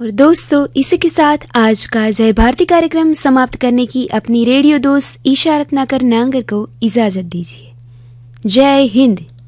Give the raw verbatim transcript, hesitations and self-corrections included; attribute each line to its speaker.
Speaker 1: और दोस्तों, इसी के साथ आज का जय भारती कार्यक्रम समाप्त करने की अपनी रेडियो दोस्त ईशा रत्नाकर नांगर को इजाजत दीजिए। जय हिंद।